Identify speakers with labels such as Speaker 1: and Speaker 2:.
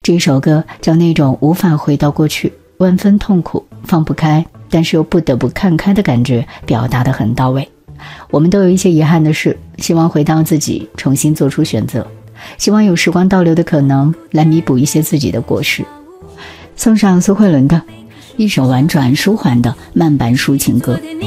Speaker 1: 这首歌叫那种无法回到过去，万分痛苦，放不开，但是又不得不看开的感觉，表达得很到位。我们都有一些遗憾的事，希望回到自己，重新做出选择，希望有时光倒流的可能，来弥补一些自己的过失。送上苏慧伦的一首婉转舒缓的慢板抒情歌。